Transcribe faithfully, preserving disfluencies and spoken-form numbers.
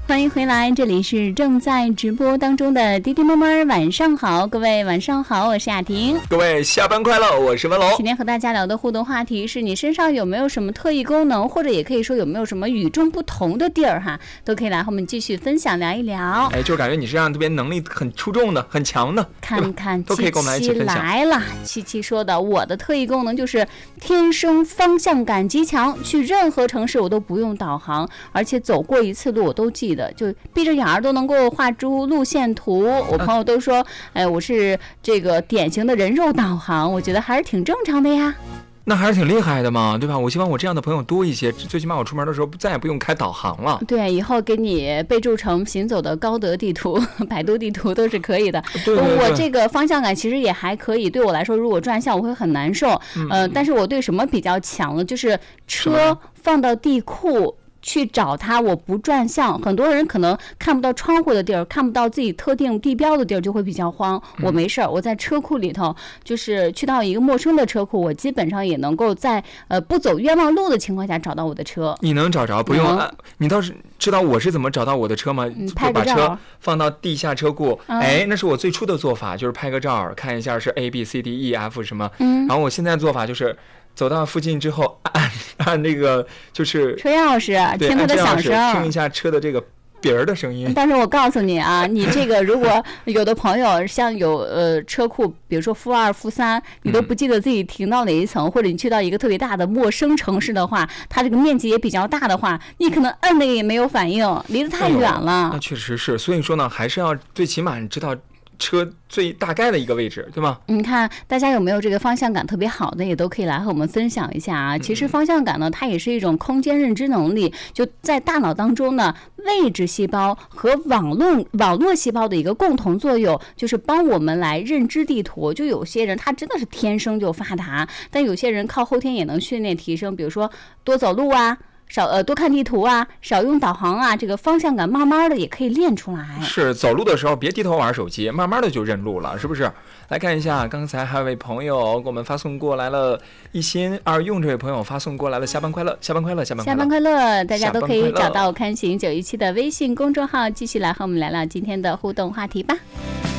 欢迎回来，这里是正在直播当中的滴滴妈妈，晚上好，各位晚上好，我是雅婷， 各位下班快乐，我是文龙。 今天和大家聊的互动话题是你身上有没有什么特异功能，或者也可以说有没有什么与众不同的地儿哈，都可以来和我们继续分享聊一聊。 哎，就是感觉你身上特别能力很出众的，很强的， 看看都可以跟我们来一起分享。 来了，七七说的，我的特异功能就是天生方向感极强，去任何城市我都不用导航，而且走过一次路我都记得，就闭着眼儿都能够画出路线图。我朋友都说，哎，我是这个典型的人肉导航，我觉得还是挺正常的呀。 那还是挺厉害的嘛，对吧？我希望我这样的朋友多一些，最起码我出门的时候再也不用开导航了。 对，以后给你备注成行走的高德地图、百度地图都是可以的。 对对对， 我这个方向感其实也还可以，对我来说，如果转向我会很难受。嗯、呃，但是我对什么比较强呢？就是车放到地库去找它，我不转向。很多人可能看不到窗户的地儿，看不到自己特定地标的地儿，就会比较慌。我没事儿，我在车库里头，就是去到一个陌生的车库，我基本上也能够在呃不走冤枉路的情况下找到我的车。 你能找着？不用、嗯啊、你倒是知道我是怎么找到我的车吗？ 嗯、 就把车放到地下车库、嗯，哎，那是我最初的做法，就是拍个照，看一下是 A B C D E F 什么。嗯，然后我现在做法就是走到附近之后，按按那个就是车钥匙，听它的响声， 听一下车的这个别儿的声音。 但是我告诉你啊，你这个如果有的朋友像有呃车库，比如说负二、负三，你都不记得自己停到哪一层、嗯，或者你去到一个特别大的陌生城市的话，它这个面积也比较大的话，你可能按那个也没有反应，离得太远了。 哎、那确实是，所以说呢，还是要最起码你知道车最大概的一个位置，对吗？ 你看大家有没有这个方向感特别好的，也都可以来和我们分享一下啊。其实方向感呢，它也是一种空间认知能力，就在大脑当中呢，位置细胞和网络网络细胞的一个共同作用，就是帮我们来认知地图。就有些人他真的是天生就发达，但有些人靠后天也能训练提升，比如说多走路啊。少呃多看地图啊，少用导航啊，这个方向感慢慢的也可以练出来。 是走路的时候别低头玩手机，慢慢的就认路了，是不是？来看一下，刚才还有位朋友给我们发送过来了，一心二用这位朋友发送过来了，下班快乐，下班快乐，下班快乐， 下班快乐，大家都可以找到看行九一七的微信公众号，继续来和我们聊聊今天的互动话题吧。